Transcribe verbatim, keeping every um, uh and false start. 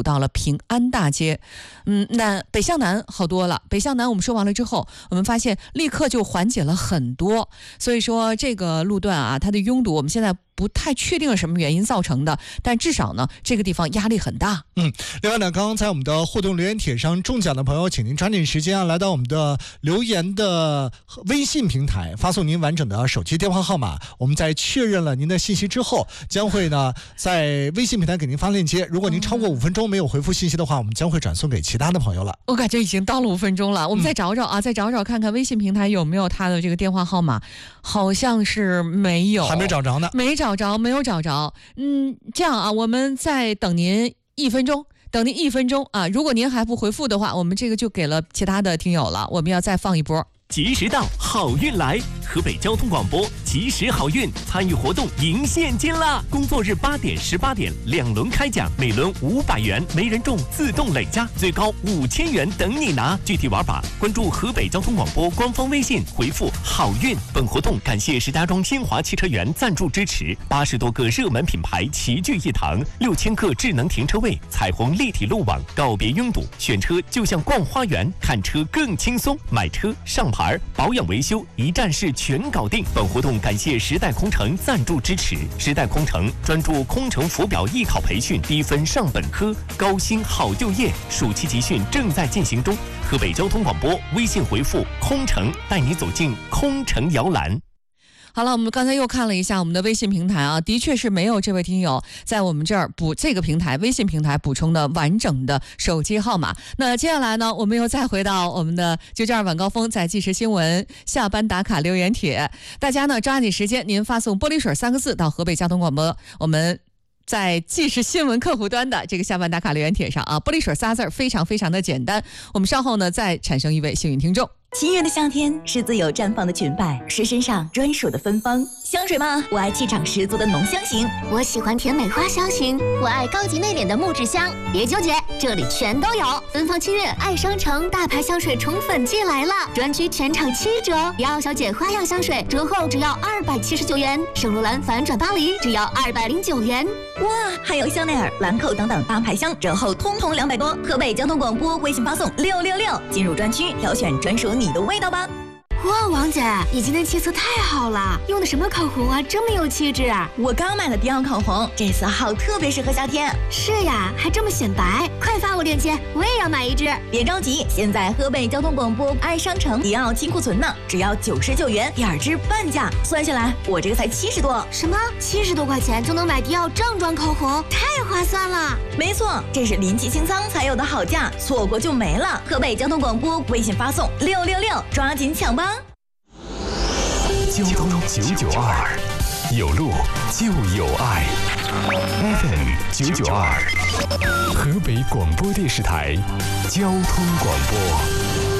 堵到了平安大街。嗯，那北向南好多了，北向南我们说完了之后，我们发现立刻就缓解了很多。所以说这个路段啊，它的拥堵我们现在不太确定是什么原因造成的，但至少呢，这个地方压力很大。 嗯，另外呢，刚刚在我们的互动留言帖上中奖的朋友，请您抓紧时间啊，来到我们的留言的微信平台，发送您完整的手机电话号码。我们在确认了您的信息之后，将会呢在微信平台给您发链接。如果您超过五分钟没有回复信息的话，我们将会转送给其他的朋友了。 我感觉已经到了五分钟了，我们再找找啊，嗯、再找找看看微信平台有没有他的这个电话号码，好像是没有， 还没找着呢， 没找着，没有找着。嗯，这样啊，我们再等您一分钟。等您一分钟啊！如果您还不回复的话，我们这个就给了其他的听友了。我们要再放一波。 及时到，好运来！河北交通广播及时好运，参与活动赢现金啦！工作日八点、十八点两轮开奖，每轮五百元，没人中自动累加，最高五千元等你拿。具体玩法，关注河北交通广播官方微信，回复“好运”。本活动感谢石家庄新华汽车园赞助支持，八十多个热门品牌齐聚一堂，六千个智能停车位，彩虹立体路网，告别拥堵，选车就像逛花园，看车更轻松，买车上牌。保养维修一站式全搞定。本活动感谢时代空乘赞助支持。时代空乘专注空乘浮表艺考培训，低分上本科，高薪好就业。暑期集训正在进行中。河北交通广播微信回复“空乘”，带你走进空乘摇篮。 好了，我们刚才又看了一下我们的微信平台啊，的确是没有这位听友在我们这儿补这个平台微信平台补充的完整的手机号码。那接下来呢，我们又再回到我们的九九二晚高峰在即时新闻下班打卡留言帖，大家呢抓紧时间，您发送玻璃水三个字到河北交通广播，我们在即时新闻客户端的这个下班打卡留言帖上啊，玻璃水仨字非常非常的简单。我们稍后呢再产生一位幸运听众。 七月的夏天是自由绽放的裙摆，是身上专属的芬芳。香水吗？我爱气场十足的浓香型， 我喜欢甜美花香型，我爱高级内敛的木质香。别纠结，这里全都有。芬芳七月爱商城大牌香水宠粉季来了，专区全场七折，迪奥小姐花样香水折后只要二百七十九元，圣罗兰反转巴黎只要二百零九元。 哇，还有香奈儿、兰蔻等等大牌香折后通通两百多。河北交通广播微信发送六六六，进入专区挑选专属你的味道吧。 哇，王姐，你今天气色太好了，用的什么口红啊，这么有气质啊！ 我刚买了迪奥口红，这色号特别适合夏天。 是呀，还这么显白，快发我链接，我也要买一支。 别着急，现在河北交通广播爱商城迪奥金库存呢，只要九十九元，第二支半价，算下来我这个才七十多。 什么？七十多块钱就能买迪奥正装口红，太划算了！ 没错，这是临期清仓才有的好价，错过就没了。河北交通广播微信发送六六六，抓紧抢吧！ 交通九九二，有路就有爱。F M 九九二，河北广播电视台交通广播。